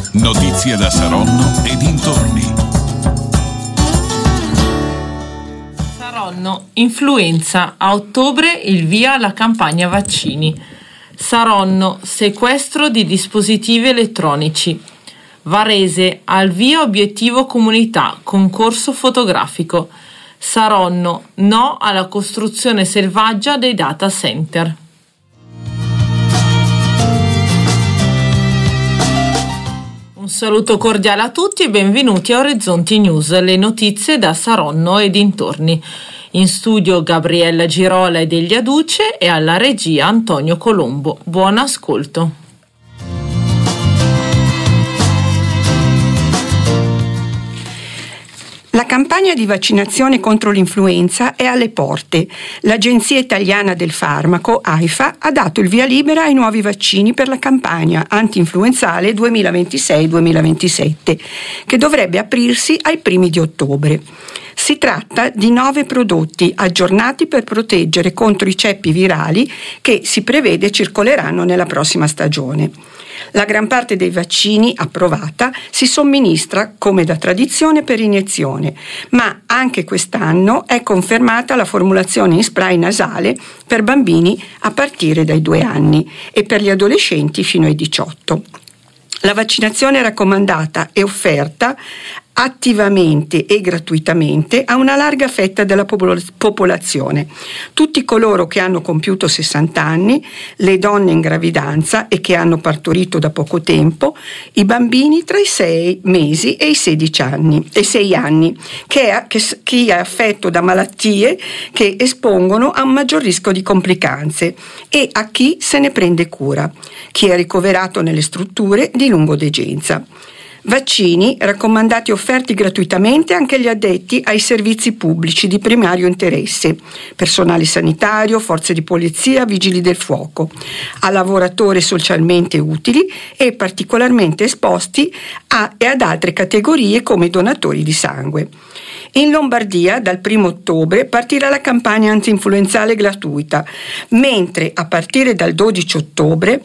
Notizie da Saronno e dintorni. Saronno, influenza, a ottobre il via alla campagna vaccini. Saronno, sequestro di dispositivi elettronici. Varese, al via obiettivo comunità, concorso fotografico. Saronno, no alla costruzione selvaggia dei data center. Un saluto cordiale a tutti e benvenuti a Orizzonti News, le notizie da Saronno e dintorni. In studio Gabriella Girola e Delia Duce e alla regia Antonio Colombo. Buon ascolto. La campagna di vaccinazione contro l'influenza è alle porte. L'Agenzia Italiana del Farmaco, AIFA, ha dato il via libera ai nuovi vaccini per la campagna anti-influenzale 2026-2027, che dovrebbe aprirsi ai primi di ottobre. Si tratta di 9 prodotti aggiornati per proteggere contro i ceppi virali che si prevede circoleranno nella prossima stagione. La gran parte dei vaccini approvata si somministra come da tradizione per iniezione, ma anche quest'anno è confermata la formulazione in spray nasale per bambini a partire dai 2 anni e per gli adolescenti fino ai 18. La vaccinazione raccomandata è offerta attivamente e gratuitamente a una larga fetta della popolazione. Tutti coloro che hanno compiuto 60 anni, le donne in gravidanza e che hanno partorito da poco tempo, i bambini tra i 6 mesi e i 6 anni, chi è affetto da malattie che espongono a un maggior rischio di complicanze e a chi se ne prende cura, chi è ricoverato nelle strutture di lungodegenza. Vaccini raccomandati e offerti gratuitamente anche agli addetti ai servizi pubblici di primario interesse, personale sanitario, forze di polizia, vigili del fuoco, a lavoratori socialmente utili e particolarmente esposti e ad altre categorie come donatori di sangue. In Lombardia dal 1 ottobre partirà la campagna antinfluenzale gratuita, mentre a partire dal 12 ottobre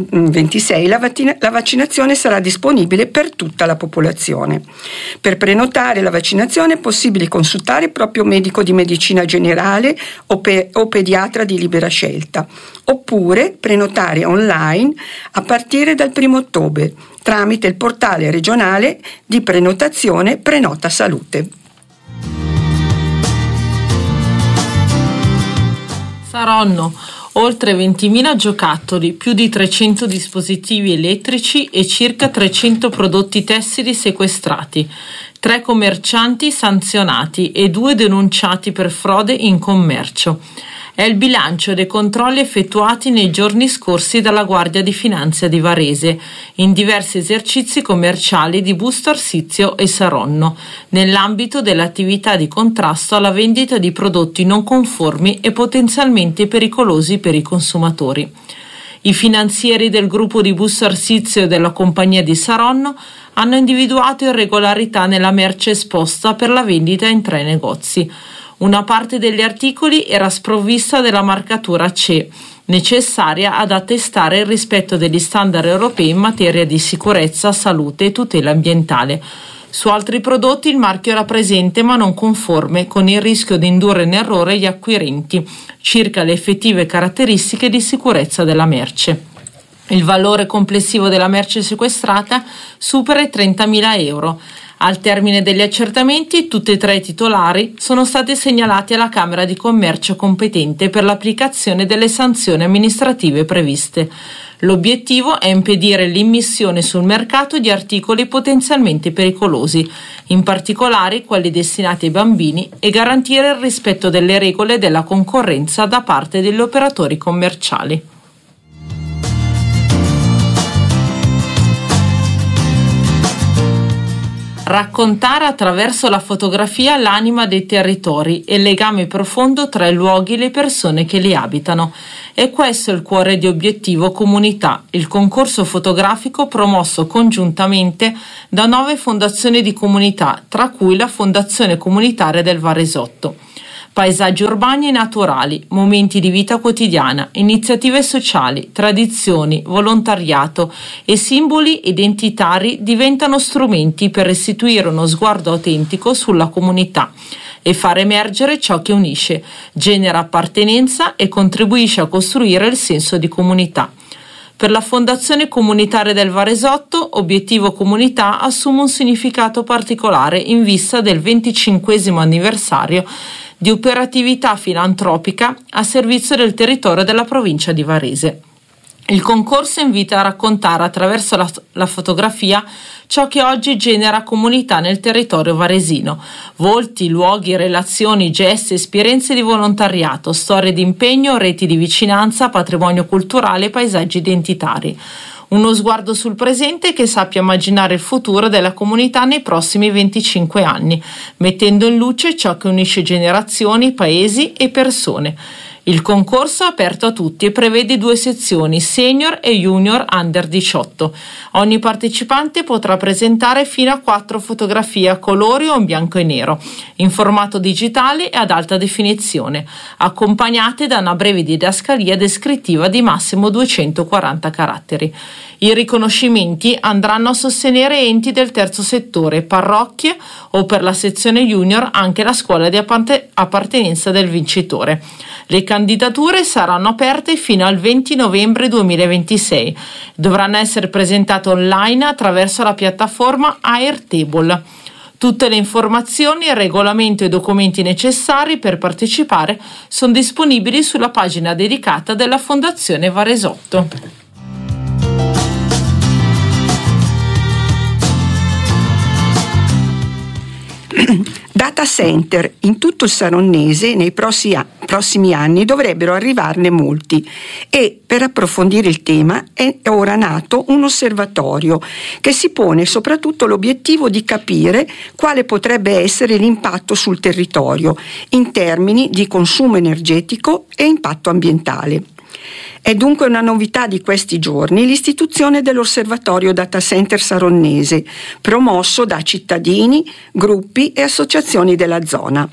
26 la vaccinazione sarà disponibile per tutta la popolazione. Per prenotare la vaccinazione è possibile consultare il proprio medico di medicina generale o pediatra di libera scelta, oppure prenotare online a partire dal 1 ottobre tramite il portale regionale di prenotazione Prenota Salute. Saronno, oltre 20.000 giocattoli, più di 300 dispositivi elettrici e circa 300 prodotti tessili sequestrati, 3 commercianti sanzionati e 2 denunciati per frode in commercio. È il bilancio dei controlli effettuati nei giorni scorsi dalla Guardia di Finanza di Varese in diversi esercizi commerciali di Busto Arsizio e Saronno, nell'ambito dell'attività di contrasto alla vendita di prodotti non conformi e potenzialmente pericolosi per i consumatori. I finanzieri del gruppo di Busto Arsizio e della compagnia di Saronno hanno individuato irregolarità nella merce esposta per la vendita in 3 negozi. Una parte degli articoli era sprovvista della marcatura CE, necessaria ad attestare il rispetto degli standard europei in materia di sicurezza, salute e tutela ambientale. Su altri prodotti il marchio era presente ma non conforme, con il rischio di indurre in errore gli acquirenti circa le effettive caratteristiche di sicurezza della merce. Il valore complessivo della merce sequestrata supera i 30.000 euro. Al termine degli accertamenti, tutti e 3 i titolari sono stati segnalati alla Camera di Commercio competente per l'applicazione delle sanzioni amministrative previste. L'obiettivo è impedire l'immissione sul mercato di articoli potenzialmente pericolosi, in particolare quelli destinati ai bambini, e garantire il rispetto delle regole della concorrenza da parte degli operatori commerciali. Raccontare attraverso la fotografia l'anima dei territori e il legame profondo tra i luoghi e le persone che li abitano. E questo è il cuore di Obiettivo Comunità, il concorso fotografico promosso congiuntamente da 9 fondazioni di comunità, tra cui la Fondazione Comunitaria del Varesotto. paesaggi urbani e naturali, momenti di vita quotidiana, iniziative sociali, tradizioni, volontariato e simboli identitari diventano strumenti per restituire uno sguardo autentico sulla comunità e far emergere ciò che unisce, genera appartenenza e contribuisce a costruire il senso di comunità. Per la Fondazione Comunitaria del Varesotto, Obiettivo Comunità assume un significato particolare in vista del 25° anniversario di operatività filantropica a servizio del territorio della provincia di Varese. Il concorso invita a raccontare attraverso la fotografia ciò che oggi genera comunità nel territorio varesino: volti, luoghi, relazioni, gesti, esperienze di volontariato, storie di impegno, reti di vicinanza, patrimonio culturale e paesaggi identitari. Uno sguardo sul presente che sappia immaginare il futuro della comunità nei prossimi 25 anni, mettendo in luce ciò che unisce generazioni, paesi e persone. Il concorso è aperto a tutti e prevede 2 sezioni, senior e junior under 18. Ogni partecipante potrà presentare fino a 4 fotografie a colori o in bianco e nero, in formato digitale e ad alta definizione, accompagnate da una breve didascalia descrittiva di massimo 240 caratteri. I riconoscimenti andranno a sostenere enti del terzo settore, parrocchie o, per la sezione junior, anche la scuola di appartenenza del vincitore. Le candidature saranno aperte fino al 20 novembre 2026. Dovranno essere presentate online attraverso la piattaforma Airtable. Tutte le informazioni, il regolamento e i documenti necessari per partecipare sono disponibili sulla pagina dedicata della Fondazione Varesotto. Data center in tutto il Saronnese nei prossimi anni dovrebbero arrivarne molti, e per approfondire il tema è ora nato un osservatorio che si pone soprattutto l'obiettivo di capire quale potrebbe essere l'impatto sul territorio in termini di consumo energetico e impatto ambientale. È dunque una novità di questi giorni l'istituzione dell'Osservatorio Data Center Saronnese, promosso da cittadini, gruppi e associazioni della zona.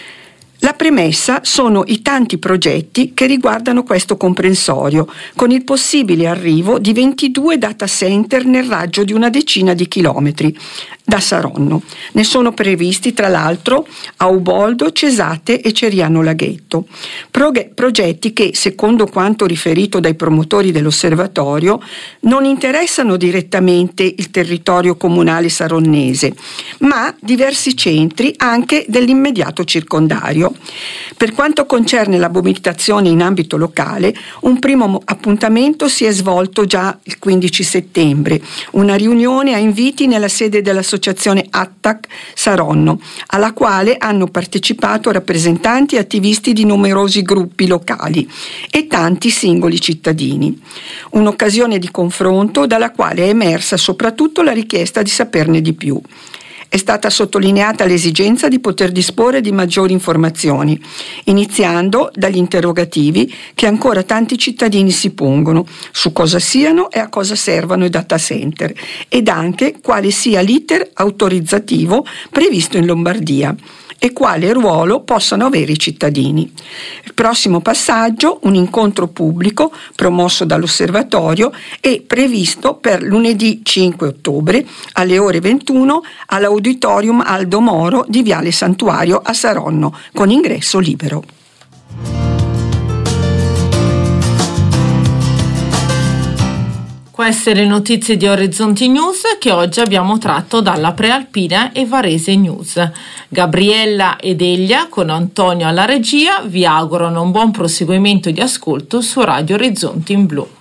La premessa sono i tanti progetti che riguardano questo comprensorio, con il possibile arrivo di 22 data center nel raggio di una decina di chilometri da Saronno. Ne sono previsti tra l'altro a Uboldo, Cesate e Ceriano Laghetto. Progetti che, secondo quanto riferito dai promotori dell'osservatorio, non interessano direttamente il territorio comunale saronnese, ma diversi centri anche dell'immediato circondario. Per quanto concerne la mobilitazione in ambito locale, un primo appuntamento si è svolto già il 15 settembre, una riunione a inviti nella sede dell'associazione Attac Saronno, alla quale hanno partecipato rappresentanti e attivisti di numerosi gruppi locali e tanti singoli cittadini. Un'occasione di confronto dalla quale è emersa soprattutto la richiesta di saperne di più. È stata sottolineata l'esigenza di poter disporre di maggiori informazioni, iniziando dagli interrogativi che ancora tanti cittadini si pongono su cosa siano e a cosa servano i data center, ed anche quale sia l'iter autorizzativo previsto in Lombardia e quale ruolo possano avere i cittadini. Il prossimo passaggio, un incontro pubblico promosso dall'osservatorio, è previsto per lunedì 5 ottobre alle ore 21 all'Auditorium Aldo Moro di Viale Santuario a Saronno, con ingresso libero. Queste le notizie di Orizzonti News che oggi abbiamo tratto dalla Prealpina e Varese News. Gabriella ed Elia con Antonio alla regia vi augurano un buon proseguimento di ascolto su Radio Orizzonti in Blu.